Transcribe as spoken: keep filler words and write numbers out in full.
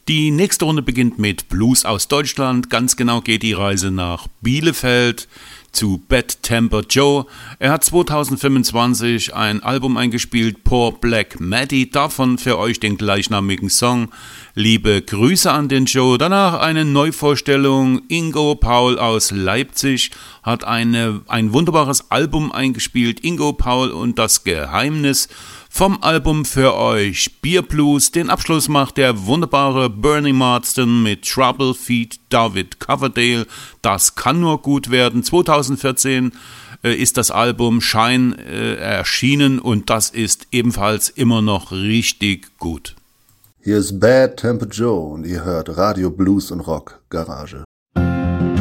Die nächste Runde beginnt mit Blues aus Deutschland. Ganz genau geht die Reise nach Bielefeld zu Bad Temper Joe. Er hat zwanzig fünfundzwanzig ein Album eingespielt, Poor Black Maddie. Davon für euch den gleichnamigen Song. Liebe Grüße an den Joe. Danach eine Neuvorstellung. Ingo Paul aus Leipzig hat eine, ein wunderbares Album eingespielt. Ingo Paul und das Geheimnis. Vom Album für euch Beer Blues. Den Abschluss macht der wunderbare Bernie Marsden mit Trouble Feet David Coverdale. Das kann nur gut werden. zwanzig vierzehn äh, ist das Album Shine äh, erschienen und das ist ebenfalls immer noch richtig gut. Hier ist Bad Temper Joe und ihr hört Radio Blues und Rock Garage.